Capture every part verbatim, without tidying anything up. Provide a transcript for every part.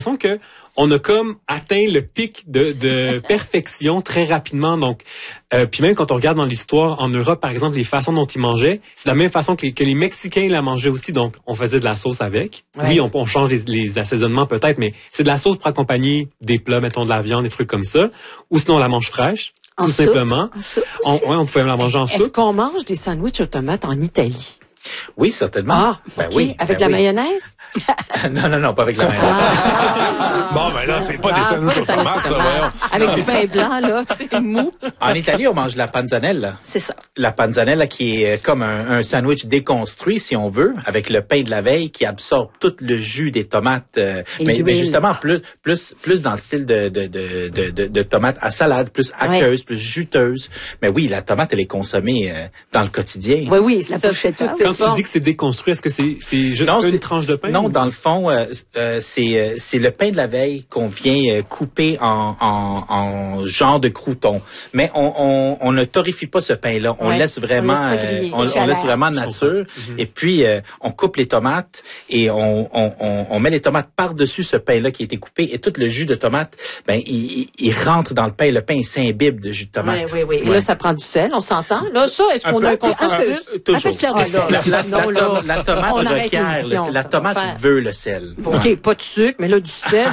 l'impression que on a comme atteint le pic de, de perfection très rapidement. Donc, euh, puis même quand on regarde dans l'histoire en Europe, par exemple, les façons dont ils mangeaient, c'est de la même façon que les, que les Mexicains la mangeaient aussi. Donc, on faisait de la sauce avec. Ouais. Oui, on, on change les, les assaisonnements peut-être, mais c'est de la sauce pour accompagner des plats, mettons de la viande, des trucs comme ça. Ou sinon, on la mange fraîche, en tout soupe, simplement. En soupe on, ouais, on pouvait la manger en Est-ce soupe. Est-ce qu'on mange des sandwichs aux tomates en Italie? Oui, certainement. Ah, ben okay. oui. Avec ben la oui. mayonnaise? non, non, non, pas avec la mayonnaise. Ah. Bon, ben là, c'est pas ah, des sandwichs aux tomates, ça, voyons. Avec du pain blanc, là, c'est mou. En Italie, on mange la panzanella. C'est ça. La panzanella qui est comme un, un sandwich déconstruit, si on veut, avec le pain de la veille qui absorbe tout le jus des tomates. Euh, mais, mais justement, plus, plus, plus dans le style de, de, de, de, de, de tomates à salade, plus aqueuse, ouais. plus juteuse. Mais oui, la tomate, elle est consommée euh, dans le quotidien. Oui, oui, c'est ça. C'est toutes ces Quand formes. Tu dis que c'est déconstruit, est-ce que c'est, c'est juste non, une c'est, tranche de pain? Non, ou? Dans le fond, euh, euh, c'est, euh, c'est le pain de la veille qu'on vient euh, couper en, en, en genre de crouton. Mais on, on, on ne torréfie pas ce pain-là. On ouais. laisse vraiment, on laisse, euh, on, on laisse vraiment nature. Mm-hmm. Et puis, euh, on coupe les tomates et on, on, on, on met les tomates par-dessus ce pain-là qui a été coupé. Et tout le jus de tomate, ben, il, il, il rentre dans le pain. Le pain s'imbibe de jus de tomate. Oui, oui, oui. Et ouais. là, ça prend du sel, on s'entend. Là, ça, est-ce qu'on peu, a un consensus? Un, toujours. Un peu de fleur de sel. La, la, la, la tomate requiert, le, la tomate veut le sel. Bon, OK, pas de sucre, mais là, du sel.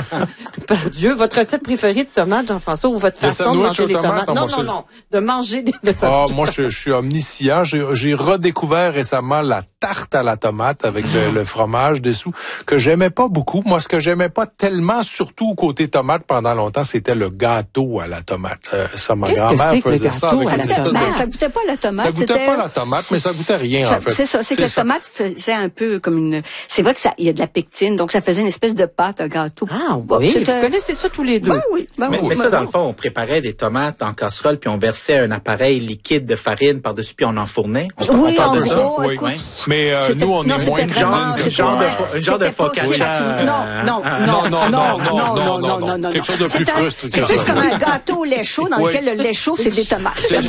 Par Dieu, votre recette préférée de tomates, Jean-François, ou votre façon de manger les tomates? tomates? Non, non, non, de manger des tomates. Ah, moi, je, je suis omniscient. J'ai, j'ai redécouvert récemment la tarte à la tomate avec le, le fromage dessous, que j'aimais pas beaucoup. Moi, ce que j'aimais pas tellement, surtout côté tomate pendant longtemps, c'était le gâteau à la tomate. Euh, ça, ma Qu'est-ce grand-mère que faisait que ça avec ça, une goûtait, espèce ben, de... ça goûtait pas la tomate. Ça goûtait c'était... pas la tomate, mais ça goûtait rien, ça, en fait. C'est ça, c'est, c'est que ça. la tomate faisait un peu comme une... C'est vrai que ça, il y a de la pectine, donc ça faisait une espèce de pâte à gâteau. Ah oui, bon, vous connaissez ça tous les deux? Ben oui. Ben mais, oui, mais ben ça, dans oui. le fond, on préparait des tomates en casserole, puis on versait un appareil liquide de farine par-dessus, puis on enfournait. On oui, on en de gros, ça. écoute, oui. Mais euh, nous, on non, est moins vraiment, cuisine. Un genre de, un genre de focaccia. Non, non, non, non, non, non, non, non, non, non. Quelque chose de plus frustrant. C'est plus comme un gâteau au lait chaud dans lequel le lait chaud, c'est des tomates. C'est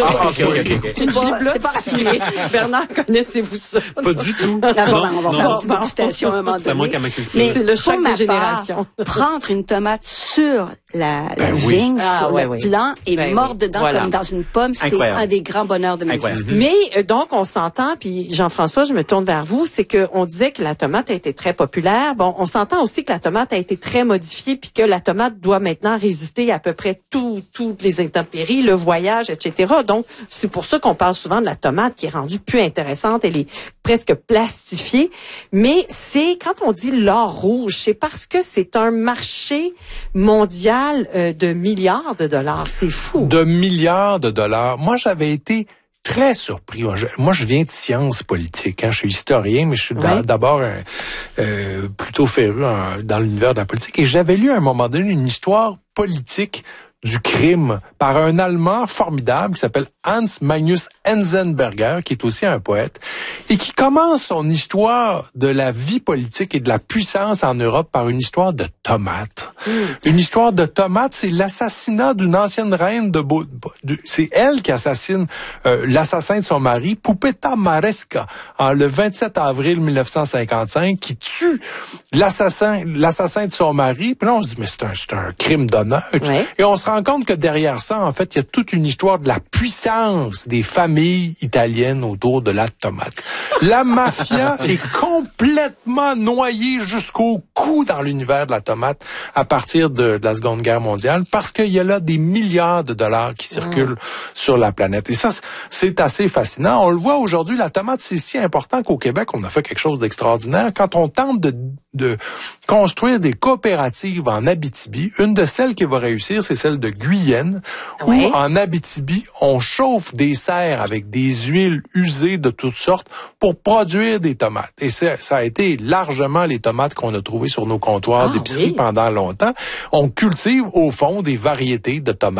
pas raffiné. Bernard, connaissez-vous ça? Pas du tout. On va faire une dégustation à un moment donné. Ça manque à ma culture. Mais c'est le choc de génération. Prendre une tomate sur la, la ben oui. vigne, ah, sur ouais, le ouais. plant et ben mordre oui. dedans voilà. comme dans une pomme, c'est Incroyable. un des grands bonheurs de ma vie. Mais euh, donc, on s'entend, puis Jean-François, je me tourne vers vous, c'est qu'on disait que la tomate a été très populaire. Bon, on s'entend aussi que la tomate a été très modifiée, puis que la tomate doit maintenant résister à peu près tout, toutes les intempéries, le voyage, et cetera. Donc, c'est pour ça qu'on parle souvent de la tomate qui est rendue plus intéressante, elle est presque plastifiée. Mais c'est, quand on dit l'or rouge, c'est parce que c'est un marché mondial euh, de milliards de dollars. C'est fou. De milliards de dollars. Moi, j'avais été très surpris. Moi, je, moi, je viens de sciences politiques. Hein. Je suis historien, mais je suis oui. d'abord un, euh, plutôt féru en, dans l'univers de la politique. Et j'avais lu à un moment donné une histoire politique du crime par un Allemand formidable qui s'appelle Hans Magnus Enzensberger, qui est aussi un poète, et qui commence son histoire de la vie politique et de la puissance en Europe par une histoire de tomates. Mm. Une histoire de tomates, c'est l'assassinat d'une ancienne reine de, Bo- de c'est elle qui assassine euh, l'assassin de son mari, Pupeta Maresca, en le vingt-sept avril mille neuf cent cinquante-cinq, qui tue l'assassin, l'assassin de son mari. Puis là, on se dit, mais c'est un, c'est un crime d'honneur. Ouais. Et on se rend compte que derrière ça, en fait, il y a toute une histoire de la puissance des familles italiennes autour de la tomate. La mafia est complètement noyée jusqu'au cou dans l'univers de la tomate à partir de, de la Seconde Guerre mondiale parce qu'il y a là des milliards de dollars qui circulent mmh. sur la planète. Et ça, c'est assez fascinant. On le voit aujourd'hui, la tomate, c'est si important qu'au Québec, on a fait quelque chose d'extraordinaire. Quand on tente de, de construire des coopératives en Abitibi, une de celles qui va réussir, c'est celle de Guyenne, oui. où en Abitibi, on chauffe des serres avec des huiles usées de toutes sortes pour produire des tomates. Et ça, ça a été largement les tomates qu'on a trouvées sur nos comptoirs ah, d'épicerie oui. pendant longtemps. On cultive au fond des variétés de tomates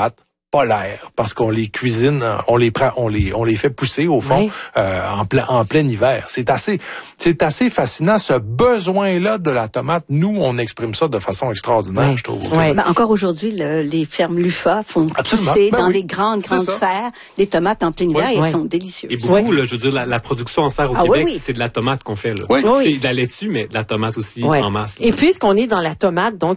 polaires parce qu'on les cuisine, on les prend, on les on les fait pousser au fond oui. euh, en plein en plein hiver. C'est assez c'est assez fascinant ce besoin-là de la tomate. Nous, on exprime ça de façon extraordinaire, oui. je trouve. Oui. Ben, encore aujourd'hui, le, les fermes Lufa font Absolument. pousser ben dans oui. les grandes grandes sphères des tomates en plein hiver oui. et elles oui. sont délicieuses. Et beaucoup, oui. là, je veux dire, la, la production en serre au ah, Québec, oui, oui. c'est de la tomate qu'on fait. Là. Oui. C'est de la laitue, mais de la tomate aussi oui. en masse. Là. Et puisqu'on est dans la tomate, donc